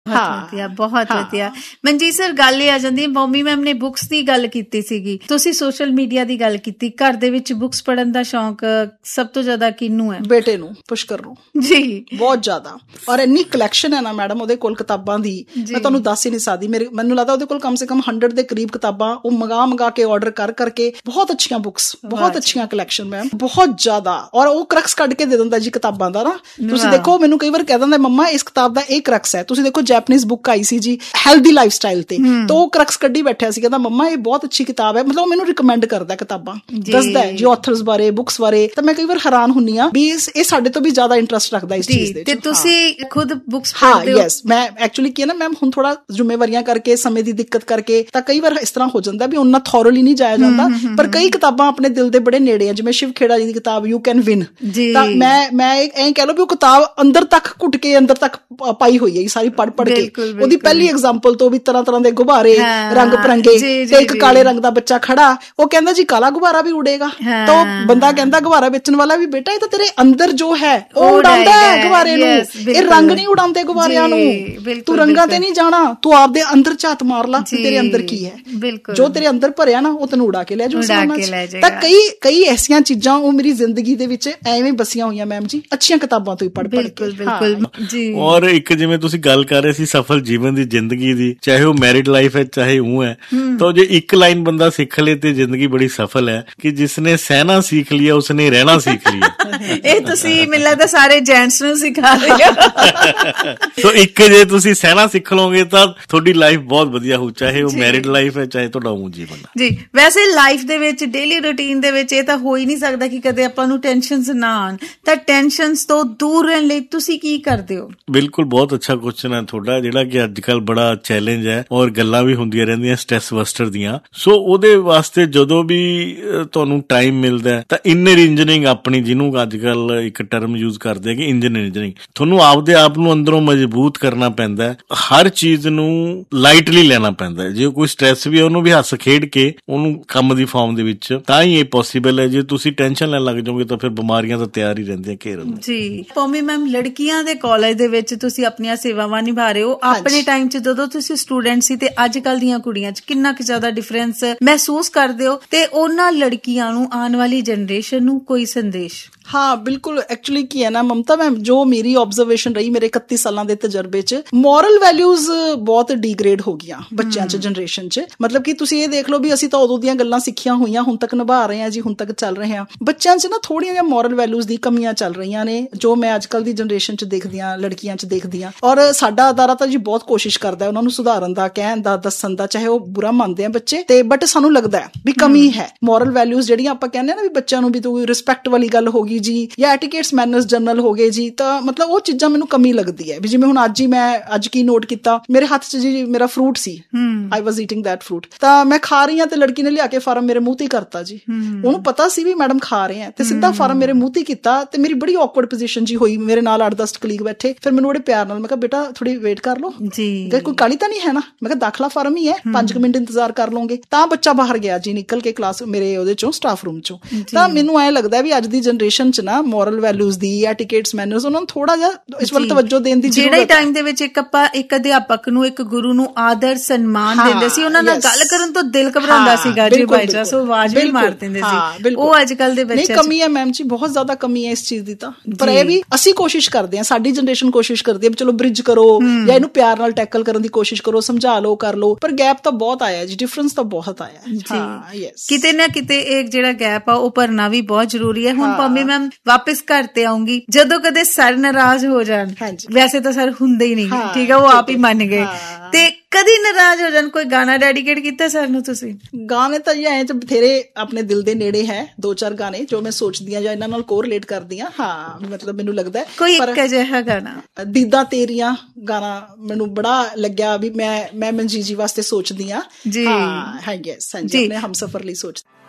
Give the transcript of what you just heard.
ਬਹੁਤ ਵਧੀਆ। ਮਨਜੀਤ ਸਰ, ਗੱਲ ਇਹ ਆ ਜਾਂਦੀ ਹੈ, ਮੌਮੀ ਮੈਮ ਨੇ ਬੁੱਕਸ ਦੀ ਗੱਲ ਕੀਤੀ ਸੀਗੀ, ਤੁਸੀਂ ਸੋਸ਼ਲ ਮੀਡੀਆ ਦੀ ਗੱਲ ਕੀਤੀ। ਘਰ ਦੇ ਵਿੱਚ ਬੁੱਕਸ ਪੜ੍ਹਨ ਦਾ ਸ਼ੌਂਕ ਸਭ ਤੋਂ ਜ਼ਿਆਦਾ ਕਿਹਨੂੰ ਹੈ? ਬੇਟੇ ਨੂੰ, ਪੁਸ਼ਕਰ ਨੂੰ ਜੀ, ਬਹੁਤ ਜ਼ਿਆਦਾ। ਔਰ ਇੰਨੀ ਕਲੈਕਸ਼ਨ ਹੈ ਨਾ ਮੈਡਮ ਉਹਦੇ ਕੋਲ ਕਿਤਾਬਾਂ ਦੀ, ਮੈਂ ਤੁਹਾਨੂੰ ਦੱਸ ਹੀ ਨਹੀਂ ਸਕਦੀ। ਮੈਨੂੰ ਲੱਗਦਾ ਉਹਦੇ ਕੋਲ ਕਮ ਸੇ ਕਮ 100 ਦੇ ਕਰੀਬ ਕਿਤਾਬਾਂ, ਉਹ ਮੰਗਾ ਕੇ ਆਰਡਰ ਕਰਕੇ ਬਹੁਤ ਅੱਛੀਆਂ ਬੁੱਕਸ, ਬਹੁਤ ਅੱਛੀਆਂ ਕਲੈਕਸ਼ਨ ਮੈਮ, ਬਹੁਤ ਜ਼ਿਆਦਾ। ਔਰ ਉਹ ਕਰਕਸ ਕੱਢ ਕੇ ਦੇ ਦਿੰਦਾ ਜੀ ਕਿਤਾਬਾਂ ਦਾ ਨਾ। ਤੁਸੀਂ ਦੇਖੋ, ਮੈਨੂੰ ਕਈ ਵਾਰ ਕਹਿ ਦਿੰਦਾ, ਮੰਮਾ ਇਸ ਕਿਤਾਬ ਦਾ ਇਹ ਕਰਕਸ ਹੈ। ਤੁਸੀਂ ਦੇਖੋ ਜੈਪਨੀਜ਼ ਬੁੱਕ ਆਈ ਸੀ ਜੀ ਹੈਲਦੀ ਲਾਈਫ ਸਟਾਈਲ ਤੇ, ਤਾਂ ਉਹ ਕਰਕਸ ਕੱਢੀ ਬੈਠਿਆ ਸੀ, ਕਹਿੰਦਾ ਮੰਮਾ ਇਹ ਬਹੁਤ ਅੱਛੀ ਕਿਤਾਬ ਹੈ। ਮਤਲਬ ਉਹ ਮੈਨੂੰ ਰਿਕਮੈਂਡ ਕਰਦਾ ਕਿਤਾਬਾਂ, ਦੱਸਦਾ ਜੀ ਆਥਰਸ ਬਾਰੇ, ਬੁੱਕਸ ਬਾਰੇ। ਤਾਂ ਮੈਂ ਕਈ ਵਾਰ ਹੈਰਾਨ ਹੁੰਨੀ ਆ ਵੀ ਇਹ ਸਾਡੇ ਤੋਂ ਵੀ ਜ਼ਿਆਦਾ ਇੰਟਰਸਟ ਰੱਖਦਾ ਇਸ ਚੀਜ਼ ਦੇ। ਤੇ ਤੁਸੀਂ ਖੁਦ ਬੁੱਕਸ ਪੜ੍ਹਦੇ ਹੋ? ਯੈਸ, ਮੈਂ ਐਕਚੁਅਲੀ ਕੀ ਹੈ ਨਾ ਮੈਮ, ਹੁਣ ਥੋੜਾ ਜ਼ਿੰਮੇਵਾਰੀਆਂ ਕਰਕੇ, ਸਮੇਂ ਦੀ ਦਿੱਕਤ ਕਰਕੇ, ਤਾਂ ਕਈ ਵਾਰ ਇਸ ਤਰ੍ਹਾਂ ਹੋ ਜਾਂਦਾ ਵੀ ਉਹਨਾਂ ਥੋਰਲੀ ਨਹੀਂ ਜਾਇਆ ਜਾਂਦਾ। ਪਰ ਕਈ ਕਿਤਾਬਾਂ ਆਪਣੇ ਦਿਲ ਦੇ ਬੜੇ ਨੇੜੇ ਆ, ਜਿਵੇਂ ਸ਼ਿਵ ਖੇੜਾ ਜੀ ਦੀ ਕਿਤਾਬ ਯੂ ਕੈਨ ਵਿਨ। ਤਾਂ ਮੈਂ ਐਂ ਕਹਿ ਲਓ ਵੀ ਉਹ ਕਿਤਾਬ ਅੰਦਰ ਤੱਕ ਘੁੱਟ ਕੇ ਅੰਦਰ ਤੱਕ ਪਾਈ ਹੋਈ ਹੈ ਸਾਰੀ ਪੜ੍ਹ ਕੇ। ਉਹਦੀ ਪਹਿਲੀ ਐਗਜ਼ਾਮਪਲ ਤੋਂ ਵੀ ਤਰ੍ਹਾਂ ਦੇ ਗੁਬਾਰੇ, ਰੰਗ ਬਿਰੰਗੇ, ਤੇ ਇੱਕ ਕਾਲੇ ਰੰਗ ਦਾ ਬੱਚਾ ਖੜਾ, ਉਹ ਕਹਿੰਦਾ ਜੀ ਕਾਲਾ ਗੁਬਾਰਾ ਵੀ ਉਡੇਗਾ। ਤਾਂ ਉਹ ਬੰਦਾ ਕਹਿੰਦਾ ਗੁਬਾਰਾ ਵੇਚਣ ਵਾਲਾ ਵੀ, ਬੇਟਾ ਇਹ ਤਾਂ ਤੇਰੇ ਅੰਦਰ ਜੋ ਹੈ ਉਹ ਉਡਾਉਂਦਾ ਹੈ ਗੁਬਾਰੇ ਨੂੰ, ਇਹ ਰੰਗ ਨਹੀਂ ਉਡਾਉਂਦੇ ਗੁਬਾਰਿਆਂ ਨੂੰ। ਤੂੰ ਰੰਗਾਂ ਤੇ ਨਹੀਂ ਜਾਣਾ, ਤੂੰ ਆਪਦੇ ਅੰਦਰ ਝਾਤ ਮਾਰ ਲਾ ਕਿ ਤੇਰੇ ਅੰਦਰ ਕੀ ਹੈ। ਜੋ ਤੇਰੇ ਅੰਦਰ ਭਰਿਆ ਨਾ ਉਹ ਤੈਨੂੰ ਉਡਾ ਕੇ ਲੈ ਜਾਊ। ਤਾਂ ਕਈ ਐਸੀਆਂ ਚੀਜ਼ਾਂ ਉਹ ਮੇਰੀ ਜ਼ਿੰਦਗੀ ਦੇ ਵਿੱਚ ਐਵੇਂ ਬਸੀਆਂ ਹੋਈਆਂ ਮੈਮ ਜੀ, ਅੱਛੀਆਂ ਕਿਤਾਬਾਂ ਤੋਂ ਹੀ ਪੜ੍ਹ ਕੇ। ਔਰ ਇੱਕ ਜਿਵੇਂ ਤੁਸੀਂ ਗੱਲ ਕਰ ਰਹੇ ਸੀ ਸਫਲ ਜੀਵਨ ਦੀ, ਜ਼ਿੰਦਗੀ ਦੀ, ਚਾਹੇ ਉਹ ਮੈਰਿਡ ਲਾਈਫ ਹੈ ਚਾਹੇ ਉਹ ਹੈ, ਤਾਂ ਜੇ ਇੱਕ ਲਾਈਨ ਬੰਦਾ ਸਿੱਖ ਲੇ ਤੇ ਜ਼ਿੰਦਗੀ ਬੜੀ ਸਫਲ ਹੈ ਕਿ ਜਿਸਨੇ ਸਹਿਣਾ ਸੀਖ ਲਿਆ ਉਸਨੇ ਰਹਿਣਾ ਸੀਖ ਲਿਆ। ਇਹ ਤੁਸੀਂ ਮੈਨੂੰ ਲੱਗਦਾ ਸਾਰੇ ਜੈਂਟਸ ਨੂੰ ਸਿਖਾ ਰਹੇ ਹੋ। ਸੋ ਇੱਕ ਜੇ ਤੁਸੀਂ ਸਹਿਣਾ ਸਿੱਖ ਲਓਗੇ ਤਾਂ ਤੁਹਾਡੀ ਲਾਈਫ ਬਹੁਤ ਵਧੀਆ ਹੋਊ, ਚਾਹੇ ਉਹ ਮੈਰਿਡ ਲਾਈਫ ਹੈ ਚਾਹੇ ਤੁਹਾਡਾ ਉਹ ਜੀਵਨ ਹੈ ਜੀ। ਵੈਸੇ ਲਾਈਫ ਦੇ ਵਿੱਚ, ਡੇਲੀ ਰੂਟੀਨ ਦੇ ਵਿੱਚ ਇਹ ਤਾਂ ਹੋ ਹੀ ਨਹੀਂ ਸਕਦਾ ਕਿ ਕਦੇ ਆਪਾਂ ਨੂੰ ਟੈਨਸ਼ਨਸ ਨਾ ਆਉਣ। ਤਾਂ ਟੈਨਸ਼ਨਸ ਤੋਂ ਦੂਰ ਰਹਿਣ ਲਈ ਤੁਸੀਂ ਕੀ ਕਰਦੇ ਹੋ? ਬਿਲਕੁਲ, ਬਹੁਤ ਅੱਛਾ ਕੁਐਸਚਨ ਹੈ ਤੁਹਾਡਾ, ਜਿਹੜਾ ਕਿ ਅੱਜ ਕੱਲ ਬੜਾ ਚੈਲੰਜ ਹੈ ਔਰ ਗੱਲਾਂ ਵੀ ਹੁੰਦੀਆਂ ਰਹਿੰਦੀਆਂ ਸਟ੍ਰੈਸ ਬਸਟਰ ਦੀਆਂ। ਸੋ ਉਹਦੇ ਵਾਸਤੇ ਜਦੋਂ ਵੀ ਤੁਹਾਨੂੰ ਟਾਈਮ ਮਿਲਦਾ ਤਾਂ ਇਨਰ ਇੰਜੀਨੀਅਰਿੰਗ ਆਪਣੀ, ਜਿਹਨੂੰ ਅੱਜ ਕੱਲ ਇੱਕ ਟਰਮ ਯੂਜ਼ ਕਰਦੇ ਆ ਕਿ ਇੰਜੀਨੀਅਰਿੰਗ, ਤੁਹਾਨੂੰ ਆਪਦੇ ਆਪ ਨੂੰ ਅੰਦਰੋਂ ਮਜ਼ਬੂਤ ਕਰਨਾ ਪੈਂਦਾ ਹੈ। ਹਰ ਚੀਜ਼ ਨੂੰ ਲਾਈਟਲੀ ਲੈਣਾ ਪੈਂਦਾ ਹੈ। ਜੇ ਕੋਈ ਸਟ੍ਰੈਸ ਵੀ ਉਹਨੂੰ ਵੀ ਹੱਸ ਖੇਡ ਕੇ ਉਹਨੂੰ ਕੰਮ ਦੀ ਫਾਰਮ ਦੇ ਵਿੱਚ, ਤਾਂ ਹੀ ਇਹ ਪੋਸੀਬਲ ਹੈ। ਜੇ ਤੁਸੀਂ ਟੈਨਸ਼ਨ ਲੈਣ ਲੱਗ ਜਾਓਗੇ ਤਾਂ ਫਿਰ ਬਿਮਾਰੀਆਂ ਤਾਂ ਤਿਆਰ ਹੀ ਰਹਿੰਦੀਆਂ ਘੇਰਨ ਜੀ। ਪੌਮੀ ਮੈਮ, ਲੜਕੀਆਂ ਦੇ ਕਾਲਜ ਦੇ ਵਿੱਚ ਤੁਸੀਂ ਆਪਣੀਆਂ ਸੇਵਾਵਾਂ ਨਿਭਾ ਰਹੇ ਹੋ। ਆਪਣੇ ਟਾਈਮ 'ਚ ਜਦੋਂ ਤੁਸੀਂ ਸਟੂਡੈਂਟ ਸੀ ਤੇ ਅੱਜ ਕੱਲ ਦੀਆਂ ਕੁੜੀਆਂ 'ਚ ਕਿੰਨਾ ਕੁ ਜ਼ਿਆਦਾ ਡਿਫਰੈਂਸ ਮਹਿਸੂਸ ਕਰਦੇ ਹੋ, ਤੇ ਉਹਨਾਂ ਲੜਕੀਆਂ ਨੂੰ, ਆਉਣ ਵਾਲੀ ਜਨਰੇਸ਼ਨ ਨੂੰ ਕੋਈ ਸੰਦੇਸ਼? ਹਾਂ ਬਿਲਕੁਲ, ਐਕਚੁਅਲੀ ਕੀ ਹੈ ਨਾ ਮਮਤਾ ਮੈਮ, ਜੋ ਮੇਰੀ ਆਬਜ਼ਰਵੇਸ਼ਨ ਰਹੀ ਮੇਰੇ 31 ਸਾਲਾਂ ਦੇ ਤਜਰਬੇ 'ਚ, ਮੋਰਲ ਵੈਲਿਊਜ਼ ਬਹੁਤ ਡੀਗ੍ਰੇਡ ਹੋ ਗਈਆਂ ਬੱਚਿਆਂ 'ਚ, ਜਨਰੇਸ਼ਨ 'ਚ। ਮਤਲਬ ਕਿ ਤੁਸੀਂ ਇਹ ਦੇਖ ਲਓ ਵੀ ਅਸੀਂ ਤਾਂ ਉਦੋਂ ਦੀਆਂ ਗੱਲਾਂ ਸਿੱਖੀਆਂ ਹੋਈਆਂ, ਹੁਣ ਤੱਕ ਨਿਭਾ ਰਹੇ ਹਾਂ ਜੀ, ਹੁਣ ਤੱਕ ਚੱਲ ਰਹੇ ਹਾਂ। ਬੱਚਿਆਂ 'ਚ ਨਾ ਥੋੜ੍ਹੀਆਂ ਜਿਹੀਆਂ ਮੋਰਲ ਵੈਲਿਊਜ਼ ਦੀ ਕਮੀਆਂ ਚੱਲ ਰਹੀਆਂ ਨੇ, ਜੋ ਮੈਂ ਅੱਜ ਕੱਲ੍ਹ ਦੀ ਜਨਰੇਸ਼ਨ 'ਚ ਦੇਖਦੀ ਹਾਂ, ਲੜਕੀਆਂ 'ਚ ਦੇਖਦੀ ਹਾਂ। ਔਰ ਸਾਡਾ ਅਦਾਰਾ ਤਾਂ ਜੀ ਬਹੁਤ ਕੋਸ਼ਿਸ਼ ਕਰਦਾ ਉਹਨਾਂ ਨੂੰ ਸੁਧਾਰਨ ਦਾ, ਕਹਿਣ ਦਾ, ਦੱਸਣ ਦਾ, ਚਾਹੇ ਉਹ ਬੁਰਾ ਮੰਨਦੇ ਆ ਬੱਚੇ ਤੇ, ਬਟ ਸਾਨੂੰ ਲੱਗਦਾ ਵੀ ਕਮੀ ਹੈ। ਮੋਰਲ ਵੈਲਿਊਜ਼ ਜਿਹੜੀਆਂ ਆਪਾਂ ਕਹਿੰਦੇ ਆ ਨਾ ਵੀ ਬੱਚਿਆਂ ਨੂੰ ਵੀ ਤੂੰ ਰਿਸਪੈਕਟ ਵਾਲੀ ਗੱਲ ਹੋ ਗਈ ਜੀ, ਜਾਂ ਐਟੀਕੇਟਸ ਮੈਨਰਸ ਜਨਰਲ ਹੋ ਗਏ ਜੀ, ਤਾਂ ਮਤਲਬ ਉਹ ਚੀਜ਼ਾਂ ਮੈਨੂੰ ਕਮੀ ਲੱਗਦੀ ਹੈ। ਵੀ ਜਿਵੇਂ ਹੁਣ ਅੱਜ ਕੀ ਨੋਟ ਕੀਤਾ, ਮੇਰੇ ਹੱਥ 'ਚ ਜੀ ਮੇਰਾ fruit C, I was eating that fruit, ਤਾਂ ਮੈਂ ਖਾ ਰਹੀ ਹਾਂ ਤੇ ਲੜਕੀ ਨੇ ਲਿਆ ਕੇ ਫਾਰਮ ਮੇਰੇ ਮੂੰਹ ਤੇ ਕਰਤਾ ਜੀ। ਉਹਨੂੰ ਪਤਾ ਸੀ ਵੀ ਮੈਡਮ ਖਾ ਰਹੇ ਆ, ਤੇ ਸਿੱਧਾ ਫਾਰਮ ਮੇਰੇ ਮੂੰਹ ਤੇ ਕੀਤਾ, ਤੇ ਮੇਰੀ ਬੜੀ ਔਕਵਰਡ ਪੋਜੀਸ਼ਨ ਜੀ ਹੋਈ। ਮੇਰੇ ਨਾਲ 8-10 ਕਲੀਗ ਬੈਠੇ, ਫਿਰ ਮੈਨੂੰ ਬੜੇ ਪਿਆਰ ਨਾਲ ਮੈਂ ਕਿਹਾ, ਬੇਟਾ ਥੋੜੀ ਵੇਟ ਕਰ ਲਓ ਜੀ, ਕੋਈ ਕਾਹਲੀ ਤਾਂ ਨਹੀਂ ਹੈ ਨਾ। ਮੈਂ ਕਿਹਾ ਦਾਖਲਾ ਫਾਰਮ ਹੀ ਹੈ, 5 ਮਿੰਟ ਇੰਤਜ਼ਾਰ ਕਰ ਲਓਗੇ। ਤਾਂ ਬੱਚਾ ਬਾਹਰ ਗਿਆ ਜੀ, ਨਿਕਲ ਕੇ ਕਲਾਸ ਮੇਰੇ ਉਹਦੇ ਚੋਂ ਸਟਾਫ ਰੂਮ ਚੋਂ। ਤਾਂ ਮੈਨੂੰ ਐਂ ਲੱਗਦਾ ਵੀ ਅੱਜ ਦੀ ਜਨਰੇਸ਼ਨ 'ਚ ਨਾ ਮੋਰਲ ਵੈਲਿਊਜ਼ ਦੀ, ਐਟੀਕੇਟਸ ਮੈਨਰਸ, ਉਹਨਾਂ ਨੂੰ ਥੋੜਾ ਜਿਹਾ ਇਸ ਵੱਲ ਤਵੱਜੋ ਦੇਣ ਦੀ ਜ਼ਰੂਰਤ ਹੈ। ਜਿਹੜੇ ਟਾਈਮ ਦੇ ਵਿੱਚ ਇੱਕ ਅਧਿਆਪਕ ਨੂੰ, ਇੱਕ ਗੁਰੂ ਨੂੰ ਆਦਰ ਸਨਮਾਨ ਦਿੰਦੇ ਸੀ, ਉਹਨਾਂ ਨਾਲ ਗੱਲ ਕਰਨ ਤੋਂ ਦਿਲ ਘਬਰਾਉਂਦਾ ਸੀਗਾ ਜੀ, ਬਾਈ ਚਾਂਸ ਉਹ ਆਵਾਜ਼ ਵੀ ਮਾਰ ਦਿੰਦੇ ਸੀ। ਉਹ ਅੱਜ ਕੱਲ ਦੇ ਬੱਚੇ, ਨਹੀਂ ਕਮੀ ਹੈ ਮੈਮ ਜੀ, ਬਹੁਤ ਜ਼ਿਆਦਾ ਕਮੀ ਹੈ ਇਸ ਚੀਜ਼ ਦੀ। ਤਾਂ ਪਰ ਇਹ ਵੀ ਅਸੀਂ ਕੋਸ਼ਿਸ਼ ਕਰਦੇ ਹਾਂ, ਸਾਡੀ ਜਨਰੇਸ਼ਨ ਕੋਸ਼ਿਸ਼ ਕਰਦੀ ਹੈ ਵੀ ਚਲੋ ਬ੍ਰਿਜ ਕਰੋ, ਜਾਂ ਇਹਨੂੰ ਪਿਆਰ ਨਾਲ ਟੈਕਲ ਕਰਨ ਦੀ ਕੋਸ਼ਿਸ਼ ਕਰੋ, ਸਮਝਾ ਲਓ, ਕਰ ਲਓ। ਪਰ ਗੈਪ ਤਾਂ ਬਹੁਤ ਆਇਆ ਜੀ, ਡਿਫਰੈਂਸ ਤਾਂ ਬਹੁਤ ਆਇਆ ਜੀ। ਕਿਤੇ ਨਾ ਕਿਤੇ ਇਹ ਜਿਹੜਾ ਗੈਪ ਆ ਉਹ ਭਰਨਾ ਵੀ ਬਹੁਤ ਜ਼ਰੂਰੀ ਹੈ। ਹੁਣ ਭਾਵੇਂ ਮੈਂ ਵਾਪਿਸ ਘਰ ਤੇ ਆਉਂਗੀ, ਜਦੋਂ ਕਦੇ ਸਰ ਨਾਰਾਜ਼ ਹੋ ਜਾਣ, ਵੈਸੇ ਤਾਂ ਸਰ ਹੁੰਦੇ ਹੀ ਨਹੀਂ, ਠੀਕ ਹੈ, ਉਹ ਆਪ ਹੀ ਮੰਨ ਗਏ, ਤੇ ਕਦੀ ਨਾਰਾਜ਼ ਹੋ ਜਾਣ, ਕੋਈ ਗਾਣਾ ਡੈਡੀਕੇਟ ਕੀਤਾ ਸਰ ਨੂੰ ਤੁਸੀਂ? ਗਾਣੇ ਤਾਂ ਜੀ ਐਂ ਚ ਬਥੇਰੇ ਆਪਣੇ ਦਿਲ ਦੇ ਨੇੜੇ ਹੈ, 2-4 ਗਾਣੇ ਜੋ ਮੈਂ ਸੋਚਦੀ ਹਾਂ ਜਾਂ ਇਹਨਾਂ ਨਾਲ ਕੋਰਿਲੇਟ ਕਰਦੀ ਹਾਂ। ਹਾਂ, ਮਤਲਬ ਮੈਨੂੰ ਲੱਗਦਾ ਕੋਈ ਇੱਕ ਅਜਿਹਾ ਗਾਣਾ, ਦੀਦਾ ਤੇਰੀਆਂ ਗਾਣਾ ਮੈਨੂੰ ਬੜਾ ਲੱਗਿਆ ਵੀ ਮੈਂ ਮਨਜੀਤ ਜੀ ਵਾਸਤੇ ਸੋਚਦੀ ਹਾਂ ਜੀ। ਹਾਂ, ਹਾਂਜੀ, ਆਪਣੇ ਹਮਸਫਰ ਲਈ ਸੋਚਦੀ।